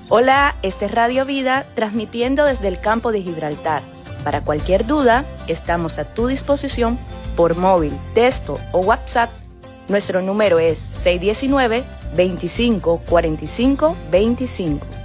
Hola, este es Radio Vida, transmitiendo desde el campo de Gibraltar. Para cualquier duda, estamos a tu disposición por móvil, texto o WhatsApp. Nuestro número es 619-2545-25.